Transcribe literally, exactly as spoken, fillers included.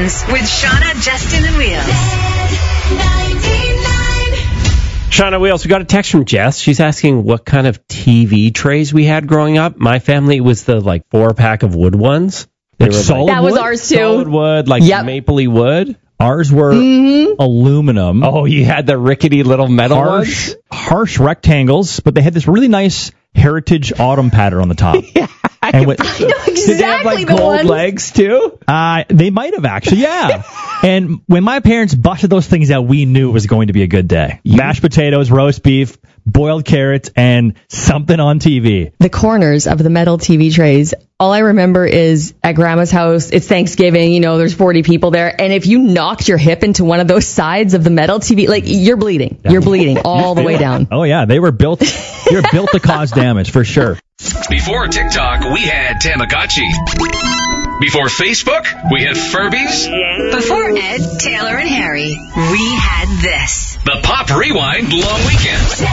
Weekends with Shauna, Justin, and Wheels. Shauna Wheels, we got a text from Jess. She's asking what kind of T V trays we had growing up. My family was the like four pack of wood ones. They like were solid like, that was wood? ours too. Solid wood, like Yep. mapley wood. Ours were Mm-hmm. aluminum. Oh, you had the rickety little metal harsh, ones? harsh rectangles, but they had this really nice heritage autumn pattern on the top. Yeah, I And can what- picture- I know exactly Did they have like the gold ones. legs too? Uh, they might have actually, yeah. And when my parents busted those things out, we knew it was going to be a good day. Mashed potatoes, roast beef, boiled carrots, and something on T V. The corners of the metal T V trays. All I remember is at Grandma's house, it's Thanksgiving, you know, there's forty people there. And if you knocked your hip into one of those sides of the metal T V, like you're bleeding. You're bleeding all the way down. Oh, yeah. They were built, they were built to cause damage for sure. Before TikTok, we had Tamagotchi. Before Facebook, we had Furbies. Before Ed, Taylor, and Harry, we had this. The Pop Rewind Long Weekend.